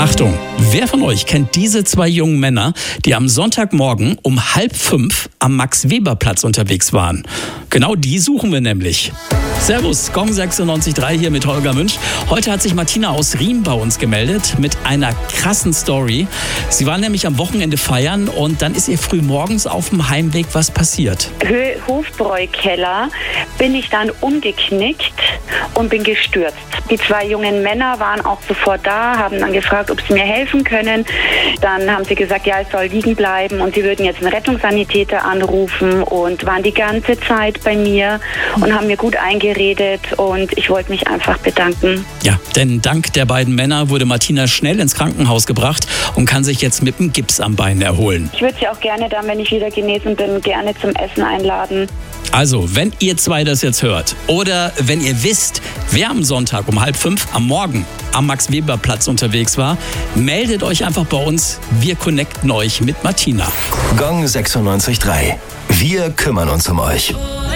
Achtung, wer von euch kennt diese zwei jungen Männer, die am Sonntagmorgen um 4:30 am Max-Weber-Platz unterwegs waren? Genau die suchen wir nämlich. Servus, Gong 96.3 hier mit Holger Münch. Heute hat sich Martina aus Riem bei uns gemeldet mit einer krassen Story. Sie war nämlich am Wochenende feiern und dann ist ihr früh morgens auf dem Heimweg was passiert. Höhe Hofbräu-Keller bin ich dann umgeknickt und bin gestürzt. Die zwei jungen Männer waren auch sofort da, haben dann gefragt, ob sie mir helfen können. Dann haben sie gesagt, ja, ich soll liegen bleiben und sie würden jetzt einen Rettungssanitäter anrufen und waren die ganze Zeit bei mir und haben mir gut eingeredet und ich wollte mich einfach bedanken. Ja, denn dank der beiden Männer wurde Martina schnell ins Krankenhaus gebracht und kann sich jetzt mit einem Gips am Bein erholen. Ich würde sie auch gerne dann, wenn ich wieder genesen bin, gerne zum Essen einladen. Also, wenn ihr zwei das jetzt hört oder wenn ihr wisst, wer am Sonntag um 4:30 am Morgen am Max-Weber-Platz unterwegs war, meldet euch einfach bei uns. Wir connecten euch mit Martina. Gong 96.3. Wir kümmern uns um euch.